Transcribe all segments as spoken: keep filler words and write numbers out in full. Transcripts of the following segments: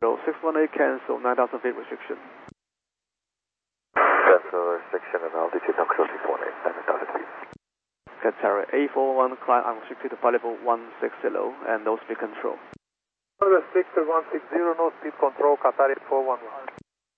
six one eight cancel, nine thousand feet restriction. Cancel restriction and altitude control six one eight, nine thousand feet. Qatar A four one, climb unrestricted to flight level one sixty and no speed control. Restricted one sixty, no speed control, Qatar A four one one.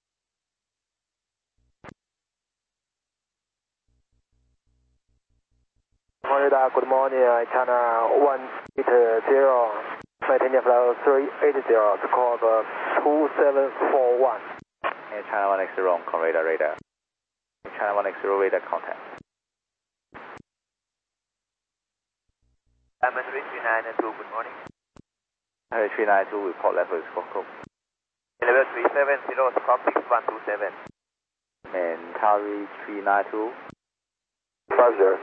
Florida, good morning, China one eight zero, maintaining flight three eighty, to call two seven four one. China one X zero on radar radar. China one X zero radar contact. I'm three three nine two, good morning. three nine two, report level is Coco. Level three seven zero, squawk six one two seven. Mentari three nine two. five zero.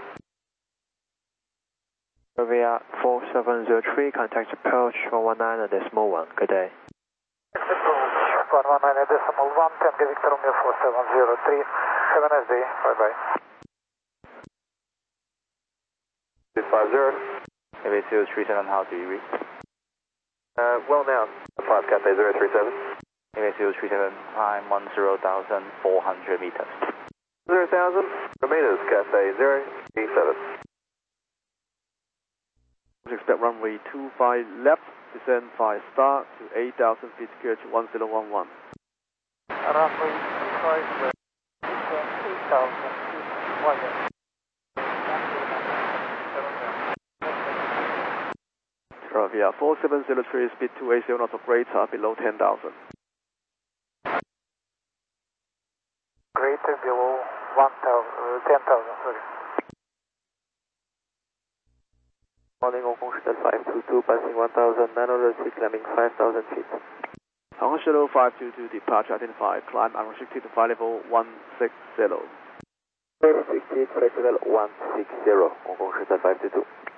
Via four seven zero three, contact approach one one nine and decimal one. Good day. Approach one one nine and decimal one, Tango Victor Romeo four seven zero three. Have a nice day. Bye bye. six five zero. Maybe zero three seven, how do you read? Uh, well now. five Cathay zero three seven. Maybe zero three seven, climb one zero thousand four hundred meters. zero thousand meters, Cathay zero three seven. Expect runway two five left, descend five star to eight thousand feet, secure to one zero one one. Runway two five left, descend eight thousand feet, one zero. Via four seven zero three, speed two eighty knots of greater, below ten thousand. Greater below one thousand, uh, ten thousand, sorry. Morning, Hong Kong Shuttle five two two, passing one thousand nine hundred feet, climbing five thousand feet. Hong Kong Shuttle five two two, departure identified, climb unrestricted to flight level one sixty. Restricted, flight level one sixty, Hong Kong Shuttle five two two.